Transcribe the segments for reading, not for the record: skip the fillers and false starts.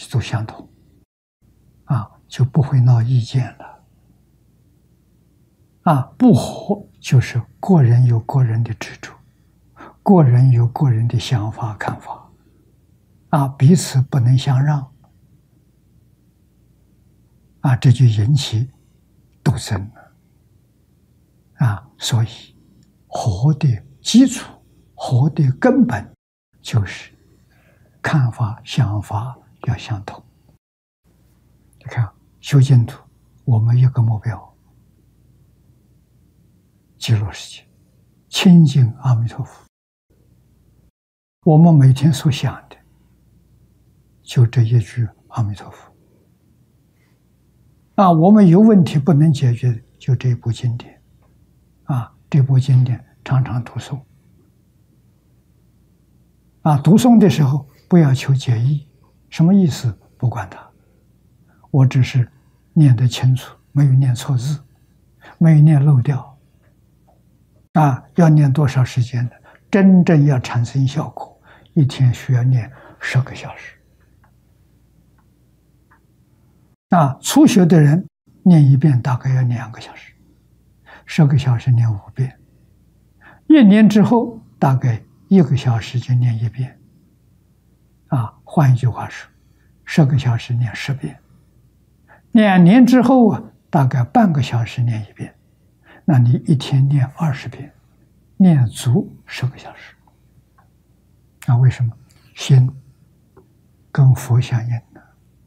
都相同，就不会闹意见了。不和就是个人有个人的执着，个人有个人的想法看法，彼此不能相让，这就引起斗争了。所以和的基础，和的根本就是看法、想法要相同。你看修净土，我们一个目标：极乐世界，亲近阿弥陀佛。我们每天所想的，就这一句阿弥陀佛。我们有问题不能解决的，就这部经典。这部经典常常读诵。读诵的时候不要求解义，什么意思不管它，我只是念得清楚，没有念错字，没有念漏掉。要念多少时间呢？真正要产生效果，一天需要念10个小时。初学的人念一遍大概要2个小时，10个小时念5遍，1年之后大概1个小时就念1遍。换一句话说，10个小时念10遍，2年之后大概半个小时念1遍，那你一天念20遍，念足10个小时。为什么？心跟佛相应呢？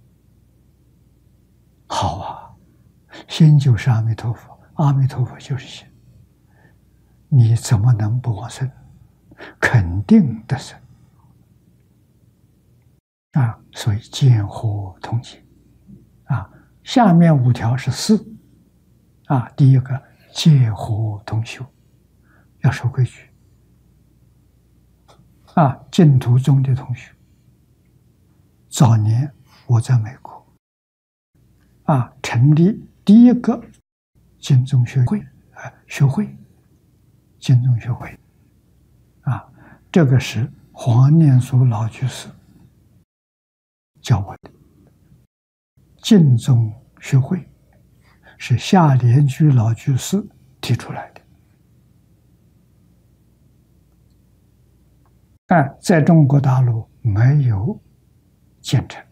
好心就是阿弥陀佛，阿弥陀佛就是心，你怎么能不往生？肯定得生。所以见和同解。下面5条是4。第一个戒和同修，要守规矩。净土中的同学，早年我在美国，成立第一个净宗学会，净宗学会。这个是黄念祖老居士教我的。净宗学会是夏莲居老居士提出来的。在中国大陆没有建成。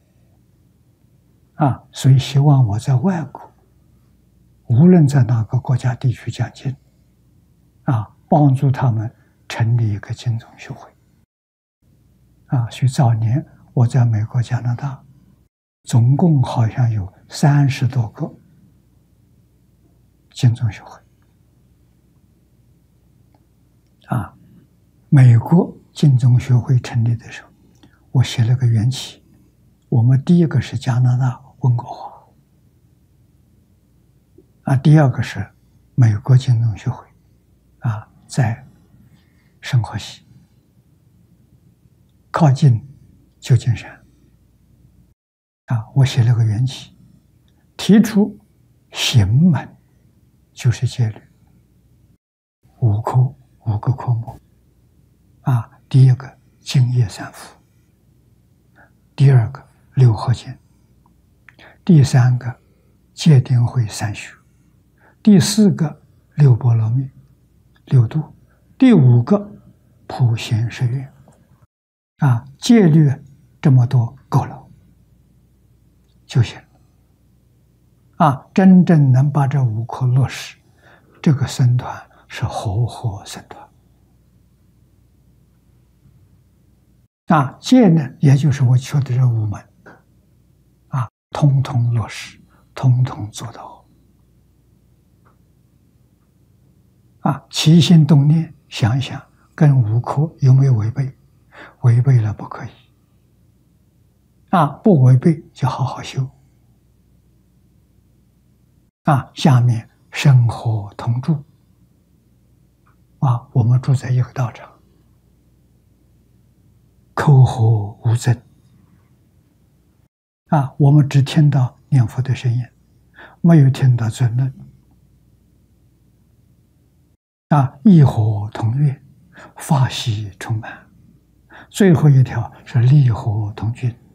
所以希望我在外国，无论在哪个国家地区讲经，帮助他们成立一个净宗学会。所以早年我在美国、加拿大，总共好像有30多个净宗学会。美国净宗学会成立的时候，我写了个缘起。我们第一个是加拿大温哥华，第二个是美国净宗学会，在圣荷西，靠近旧金山。我写了个缘起，提出行门就是戒律，5个科目。第一个净业3福，第二个6和敬，第3个戒定慧3修，第4个6波罗蜜6度，第5个普贤十愿。戒律这么多够了就行了。真正能把这5科落实，这个僧团是活佛僧团。戒呢，也就是我学的这5门，通通落实，通通做到。起心动念，想一想，跟5科有没有违背？违背了不可以。不违背就好好修。下面生活同住。我们住在一个道场。口和无争。我们只听到念佛的声音，没有听到争论。义和同悦，法喜充满。最后一条是利和同均。